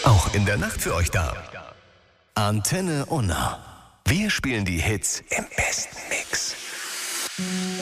Auch in der Nacht für euch da. Antenne Unna. Wir spielen die Hits im besten Mix.